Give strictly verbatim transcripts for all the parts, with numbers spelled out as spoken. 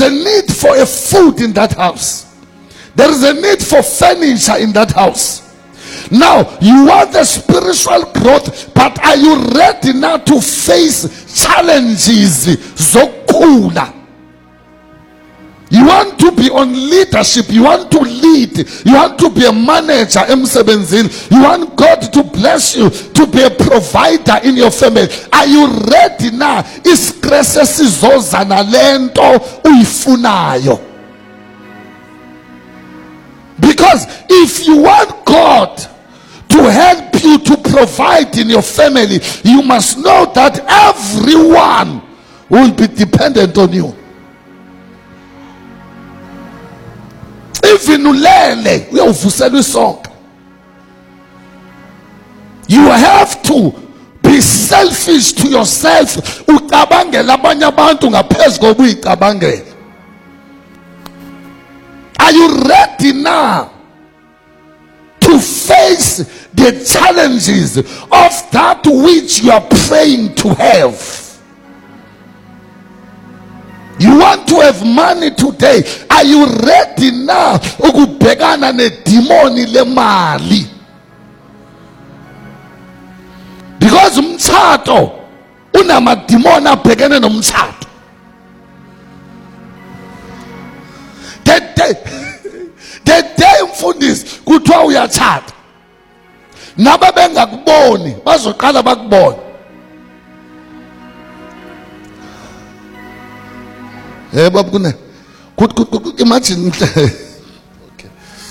a need for a food in that house. There is a need for furniture in that house. Now, you want the spiritual growth, but are you ready now to face challenges? Zokula. You want to be on leadership. You want to lead. You want to be a manager. You want God to bless you, to be a provider in your family. Are you ready now? Is zozana lento uifunayo. Because if you want God to help you to provide in your family, you must know that everyone will be dependent on you. Even ulele uyavusela isonka. You have to be selfish to yourself. Ucabangela abanye abantu ngaphezu kokuba uyicabangela. Are you ready now to face the challenges of that which you are praying to have? You want to have money today. Are you ready now ukubhekana nedemoni lemali? Because umtshato unamademoni abhekene nomtshato. The day, the day mfundisi kuthiwa uyatshata, naba bengakuboni bazoqala bakubona. Eh baba kuna good good good imagine. Okay.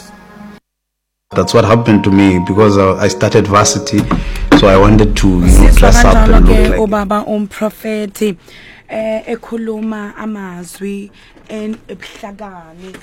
That's what happened to me because I started varsity, so I wanted to, you know, dress up and look like ubaba umprofeti eh ekhuluma amazwi en ebuhlakani.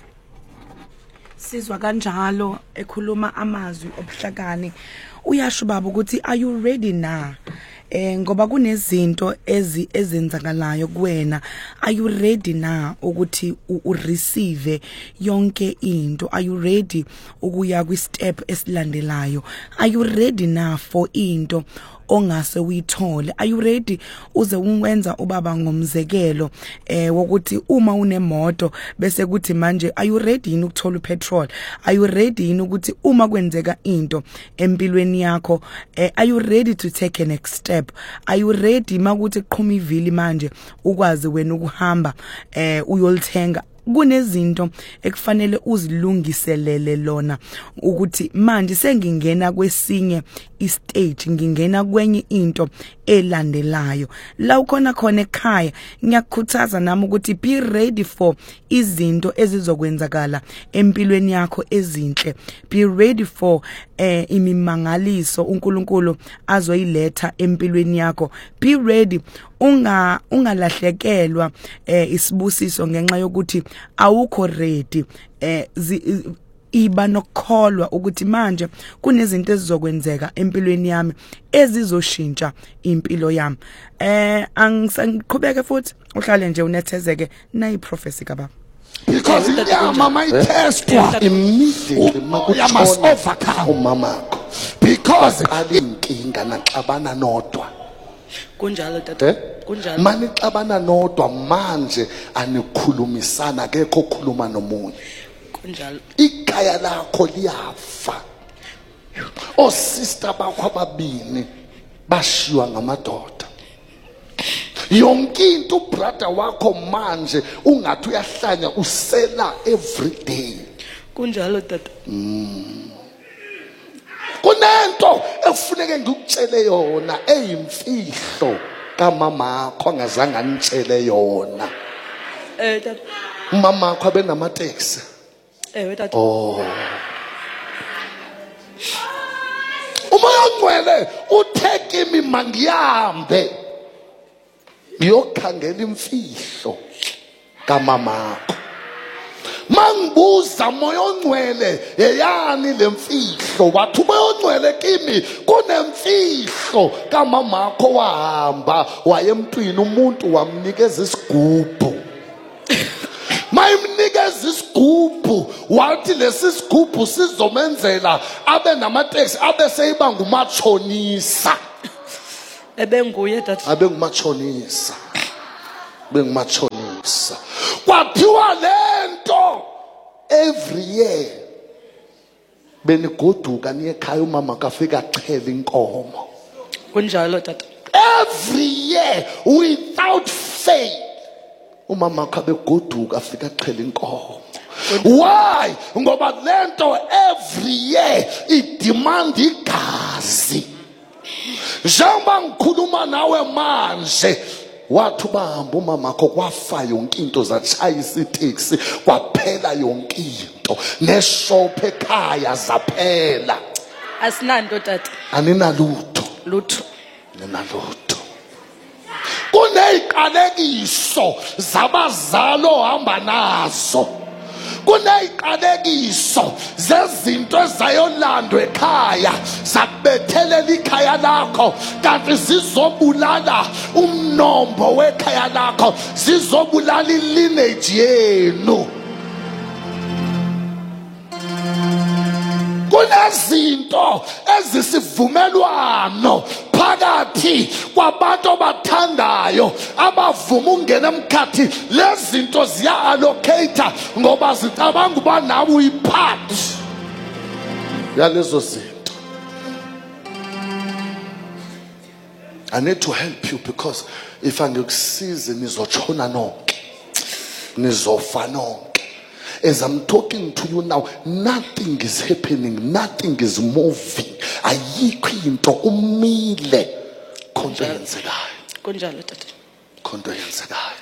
Sizwa kanjalo ekhuluma amazwi obuhlakani. Uyasho baba ukuthi are you ready now? Eh ngoba kunezinto ezi ezenzakalayo kuwena. Are you ready now ukuthi u receive yonke into? Are you ready ukuya kwi step esilandelayo? Are you ready now for into ongase uyithole? Are you ready uze unwenza ubaba ngomzekelo eh wokuthi uma unemoto bese kuthi manje are you ready yini ukuthola upetrol? Are you ready yini ukuthi uma kwenzeka into empilweni yakho eh, are you ready to take a next step? Are you ready makuthi qhuma ivili manje ukwazi wena ukuhamba eh uyolithenga? Kunezinto ekufanele uzilungiselele lona ukuthi manje sengingena kwesinye istage, ngingena kwenye into elandelayo. La ukhona khona ekhaya ngiyakukhuthaza nami ukuthi be ready for izinto ezizokwenzakala empilweni yakho ezinhle. Be ready for eh imimangaliso uNkulunkulu azoyiletha empilweni yakho. Be ready unga ungalahlekelwa eh isibusiso ngenxa yokuthi awukho ready eh zi, iba nokukholwa ukuthi manje kunezinto ezizokwenzeka empilweni yami ezizoshintsha impilo yami. Eh angiqhubeke futhi uhlale nje unethezeke nayi prophecy kababa. Because inyama mayithestwa immediately you must overcome umamakho. Because alinkinga naxabana nodwa. Kunjalo tata. Kunjalo. Mani xabana nodwa manje anikhulumisana akekho okhuluma nomunye. Kunjalo. Ikhaya lakho liyafa. O sister bakho ababini bashiywa ngamadoda. Yonke into brother wakho manje ungathi uyahlanya usela every day. Kunjalo tata. Mm. Kunento ekufuneke ngikutshele yona eyimfihlo kamama akho angazange anitshele yona. Eh tata. Mama akho abenamateksi. Eh tata. Oh. Umoya ongcwele utheke imi mangihambe ngiyokhangela imfihlo kamama akho. Mangibuza moya ongcwele yeyani lemfihlo wathi umoya ongcwele kimi kunemfihlo kamama akho wahamba wayemntwini umuntu wamnikeza isigubhu. Mayimnikeza isigubhu wathi lesi sigubhu sizomenzela abe namateksi abe seyiba ngumachonisa. Ebenguye tata. Abe ngumachonisa. Bengumachonisa. kwathiwa lento every year benigoduka niye ekhaya umama kafika achela inkomo. Kunjalo tata. Every year without faith umama kabe goduka afika achela inkomo. Why? Ngoba lento every year it demand igazi. Njengoba ngikhuluma nawe manje wathi ubamba umama kho kwafa yonke into zatshayisa itaxi kwaphela yonke into neshop ekhaya zaphela. Asinanto tata. Aninalutho. Lutho. Ninalutho. Kuneziqalekiso zabazalo ohamba nazo. Kuneziqalekiso zezinto ezayolandwa ekhaya zakubethelela ikhaya lakho kanti zizobulala umnombo wekhaya lakho, zizobulala ilineage yenu. Kunezinto ezisivumelwano phakathi kwabantu abathandayo abavuma ungena emkhathi, lezi zinto ziya allocate ngoba zicabanga uba nawe uyipart yalezo zinto. I need to help you because if angikusize nizotshona nonke, nizofa nonke. As I'm talking to you now, nothing is happening, nothing is moving. Ayikho into umile konto yenzekayo. Kunjalo tata. Konto yenzekayo.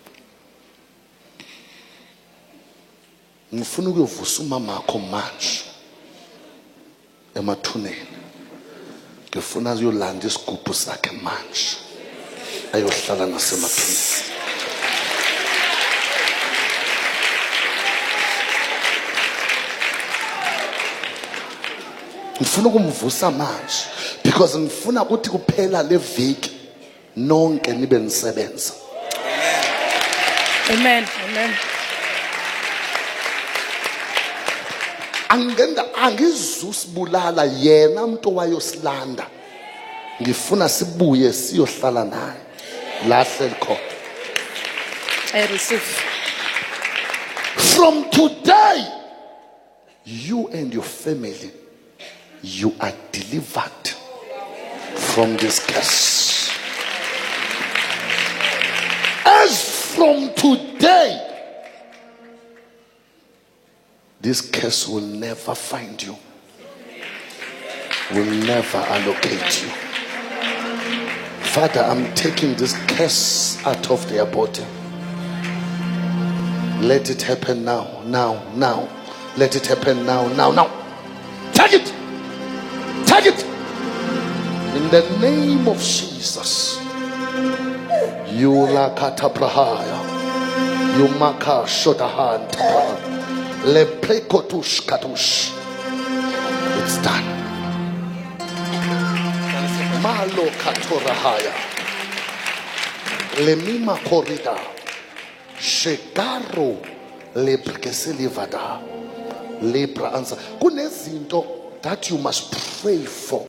Ngifuna ukuyovusa umama wakho manje emathuneni. Ngifuna uyolanda isigubhu sakhe manje ayohlala nasemathuneni. Ngifuna ukumvusa manje because ngifuna ukuthi kuphela le viki nonke nibe nisebenza. Amen. Amen. Angenda angizusibulala yena umuntu wayosilanda. Ngifuna sibuye siyohlala naye. Lahle likho. I receive. From today you and your family, you are delivered from this curse. As from today, this curse will never find you, will never allocate you. Father, I'm taking this curse out of their body. Let it happen now, now, now. Let it happen now, now, now. Take it. Take it. In the name of Jesus. Yula kataprahaya. Yumaka shodahan tapa. Leprekotush katush. It's done. Malo katorahaya. Lemima korida. Shekaro leprekeselivada. Lepra answer. Kunezinto that you must pray for.